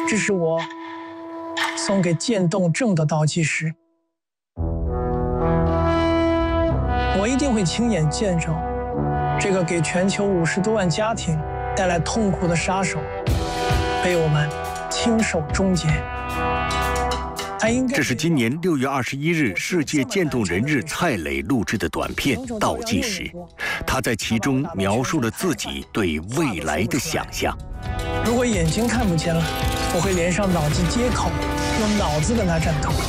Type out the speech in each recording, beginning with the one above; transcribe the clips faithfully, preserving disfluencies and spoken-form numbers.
这是我送给渐冻症的倒计时。我一定会亲眼见证这个给全球五十多万家庭带来痛苦的杀手被我们亲手终结。 这是今年六月二十一日世界渐冻人日蔡磊录制的短片《倒计时》，他在其中描述了自己对未来的想象。 如果眼睛看不见了，我会连上脑机接口，用脑子跟他战斗。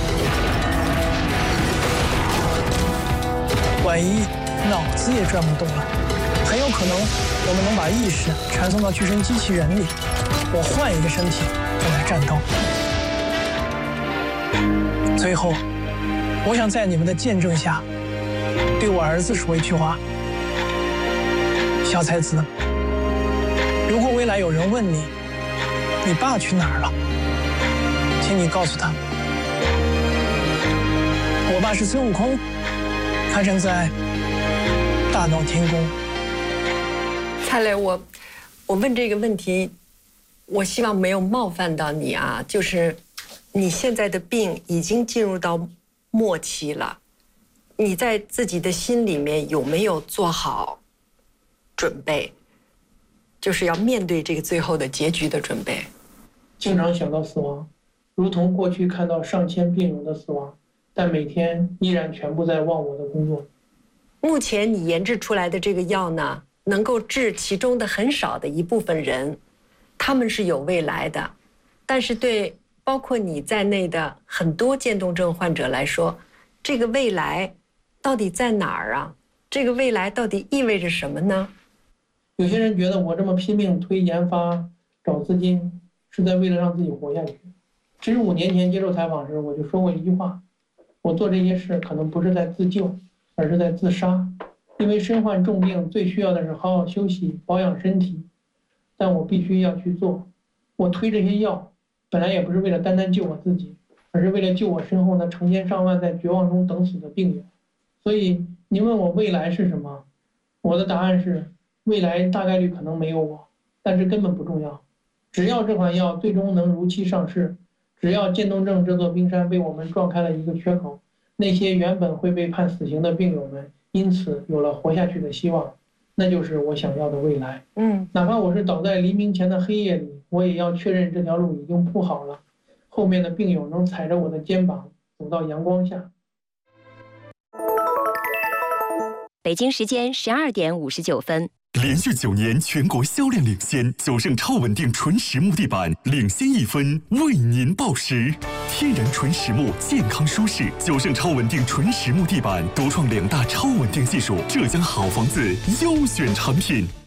万一脑子也转不动了，很有可能我们能把意识传送到巨身机器人里，我换一个身体跟他战斗。最后，我想在你们的见证下，对我儿子说一句话：小才子，如果未来有人问你，你爸去哪儿了，请你告诉他，我爸是孙悟空，他正在大闹天宫。 蔡磊，我我问这个问题，我希望没有冒犯到你啊，就是你现在的病已经进入到末期了，你在自己的心里面有没有做好准备，就是要面对这个最后的结局的准备？ 经常想到死亡，如同过去看到上千病人的死亡，但每天依然全部在忘我的工作。 目前你研制出来的这个药呢，能够治其中的很少的一部分人，他们是有未来的，但是对包括你在内的很多渐冻症患者来说，这个未来到底在哪儿啊？这个未来到底意味着什么呢？ 有些人觉得我这么拼命推研发、找资金，是在为了让自己活下去。其实五年前接受采访时，我就说过一句话：我做这些事可能不是在自救，而是在自杀。因为身患重病，最需要的是好好休息、保养身体，但我必须要去做。我推这些药，本来也不是为了单单救我自己，而是为了救我身后那成千上万在绝望中等死的病友。所以您问我未来是什么，我的答案是：未来大概率可能没有我，但是根本不重要。只要这款药最终能如期上市，只要渐冻症这座冰山被我们撞开了一个缺口，那些原本会被判死刑的病友们因此有了活下去的希望，那就是我想要的未来。嗯，哪怕我是倒在黎明前的黑夜里，我也要确认这条路已经铺好了，后面的病友能踩着我的肩膀走到阳光下。 北京时间十二点五十九分。 连续九年全国销量领先，九胜超稳定纯实木地板领先一分，为您报时。天然纯实木，健康舒适。九胜超稳定纯实木地板独创两大超稳定技术，浙江好房子优选产品。